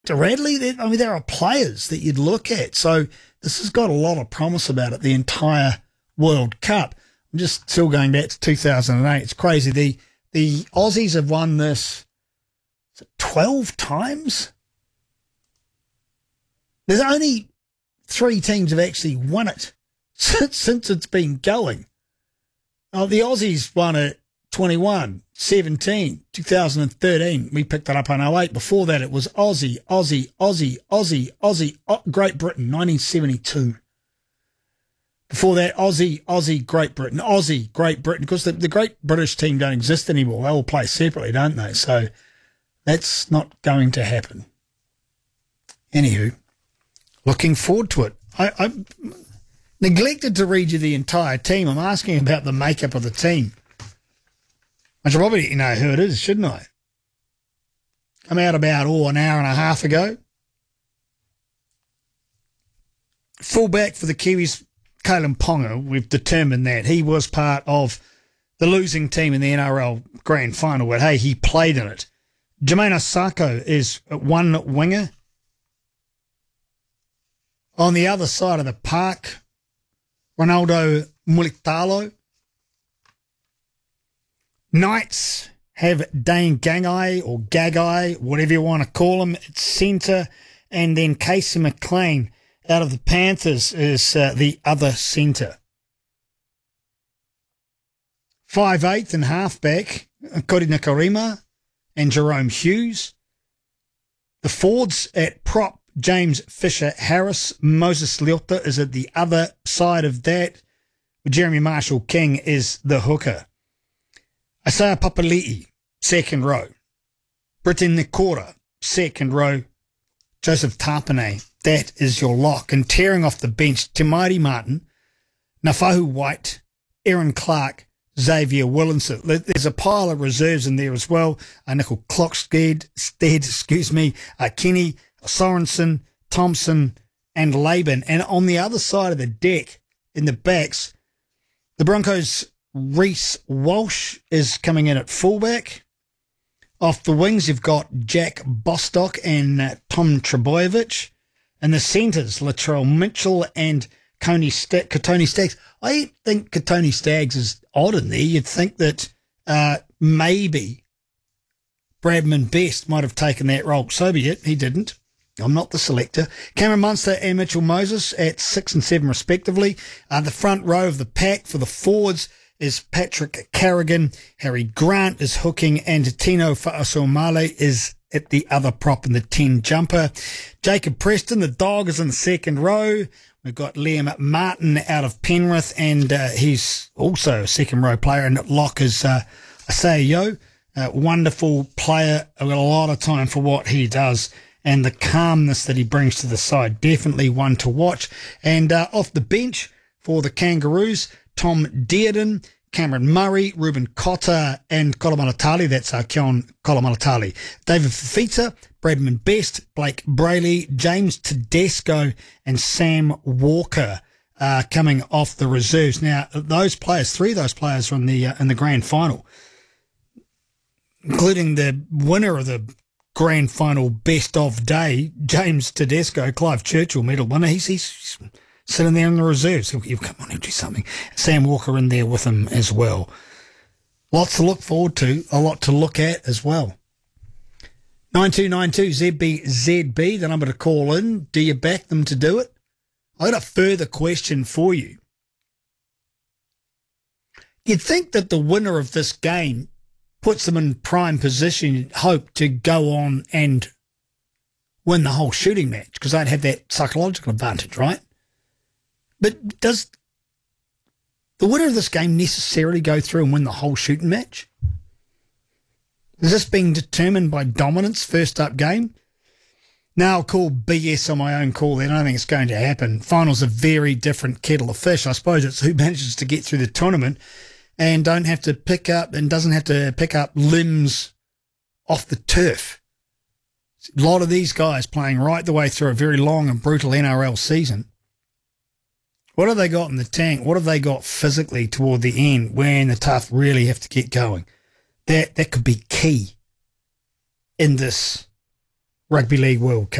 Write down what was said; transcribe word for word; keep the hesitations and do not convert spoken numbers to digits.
Radley, I mean, there are players that you'd look at. So this has got a lot of promise about it, the entire World Cup. I'm just still going back to two thousand eight. It's crazy. The the Aussies have won this is it twelve times? There's only three teams have actually won it since, since it's been going. Oh, the Aussies won it twenty-one, seventeen, two thousand thirteen. We picked it up on oh eight. Before that, it was Aussie, Aussie, Aussie, Aussie, Aussie, oh, Great Britain, nineteen seventy-two. Before that, Aussie, Aussie, Great Britain, Aussie, Great Britain, because the, the Great British team don't exist anymore. They all play separately, don't they? So that's not going to happen. Anywho, looking forward to it. I, I neglected to read you the entire team. I'm asking about the makeup of the team. I should probably let you know who it is, shouldn't I? Come out about, oh, an hour and a half ago. Fullback for the Kiwis, Kalen Ponga, we've determined that. He was part of the losing team in the N R L Grand Final, but hey, he played in it. Jermaine Osako is one winger. On the other side of the park, Ronaldo Mulitalo. Knights have Dane Gagai or Gagai, whatever you want to call him, at centre, and then Casey McLean out of the Panthers is uh, the other centre. five eighth and halfback, Kori Nakarima and Jerome Hughes. The forwards at prop, James Fisher-Harris. Moses Leota is at the other side of that. Jeremy Marshall-King is the hooker. Isaiah Papali'i, second row. Britain Nikora, second row. Joseph Tapine, that is your lock. And tearing off the bench, Te Maire Martin, Nafahu White, Aaron Clark, Xavier Willinson. There's a pile of reserves in there as well. Uh, Nickel Clockstead, Stead, excuse me, uh, Kenny, Sorensen, Thompson, and Laban. And on the other side of the deck, in the backs, the Broncos' Reece Walsh is coming in at fullback. Off the wings, you've got Jack Bostock and uh, Tom Trebojevic. And the centres, Latrell Mitchell and Coney St- Katoni Staggs. I think Katoni Staggs is odd in there. You'd think that uh, maybe Bradman Best might have taken that role. So be it. He didn't. I'm not the selector. Cameron Munster and Mitchell Moses at six and seven respectively. Uh, the front row of the pack for the forwards is Patrick Carrigan. Harry Grant is hooking, and Tino Fa'asomale is at the other prop in the ten jumper. Jacob Preston, the dog, is in the second row. We've got Liam Martin out of Penrith, and uh, he's also a second row player. And lock is uh, Asayo, a wonderful player. I've got a lot of time for what he does and the calmness that he brings to the side. Definitely one to watch. And uh, off the bench for the Kangaroos, Tom Dearden, Cameron Murray, Ruben Cotter, and Kolomalatali. That's our Keon Kolomalatali. David Fafita, Bradman Best, Blake Brayley, James Tedesco, and Sam Walker uh, coming off the reserves. Now, those players, three of those players are in the, uh, in the grand final, including the winner of the grand final best of day, James Tedesco, Clive Churchill medal winner. He's, he's sitting there in the reserves. He'll, he'll come on and do something. Sam Walker in there with him as well. Lots to look forward to, a lot to look at as well. nine two nine two Z B Z B, the number to call in. Do you back them to do it? I got a further question for you. You'd think that the winner of this game puts them in prime position, hope to go on and win the whole shooting match, because they'd have that psychological advantage, right? But does the winner of this game necessarily go through and win the whole shooting match? Is this being determined by dominance first up game? Now I'll call B S on my own call then. I don't think it's going to happen. Finals a very different kettle of fish. I suppose it's who manages to get through the tournament and don't have to pick up and doesn't have to pick up limbs off the turf. A lot of these guys playing right the way through a very long and brutal N R L season. What have they got in the tank? What have they got physically toward the end when the tough really have to get going? That that could be key in this Rugby League World Cup.